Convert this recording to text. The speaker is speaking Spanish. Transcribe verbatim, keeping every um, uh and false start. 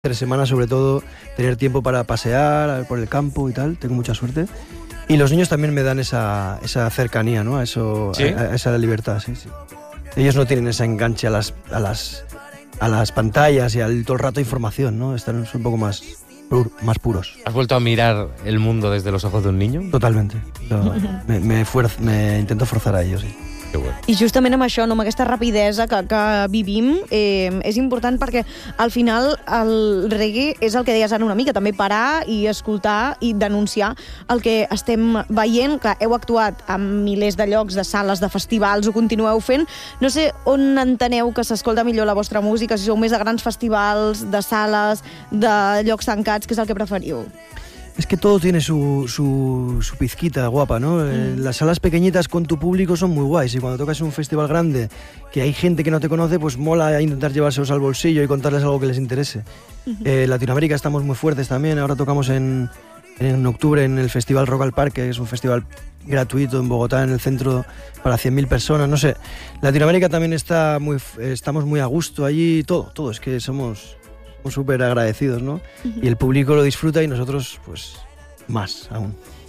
Tres semanas, sobre todo, tener tiempo para pasear por el campo y tal, tengo mucha suerte. Y los niños también me dan esa, esa cercanía, ¿no? A, eso, ¿Sí? a, a esa libertad, sí, sí. Ellos no tienen ese enganche a las, a las, a las pantallas y al todo el rato información, ¿no? Están un poco más, pur, más puros. ¿Has vuelto a mirar el mundo desde los ojos de un niño? Totalmente. Yo, me, me, fuerz, me intento forzar a ellos, sí. Que bueno. I justament amb això, no, amb aquesta rapidesa que, que vivim, eh, és important perquè al final el reggae és el que deies ara una mica, també parar i escoltar i denunciar el que estem veient, que heu actuat en milers de llocs, de sales, de festivals, ho continueu fent. No sé on enteneu que s'escolta millor la vostra música, si sou més de grans festivals, de sales, de llocs tancats, què és el que preferiu? Es que todo tiene su, su, su pizquita guapa, ¿no? Eh, las salas pequeñitas con tu público son muy guays y cuando tocas en un festival grande que hay gente que no te conoce, pues mola intentar llevárselos al bolsillo y contarles algo que les interese. Eh, Latinoamérica estamos muy fuertes también, ahora tocamos en, en octubre en el Festival Rock al Parque, que es un festival gratuito en Bogotá, en el centro, para cien mil personas, no sé. Latinoamérica también está muy, estamos muy a gusto allí, todo, todo, es que somos... súper agradecidos, ¿no? Uh-huh. Y el público lo disfruta y nosotros, pues, más aún.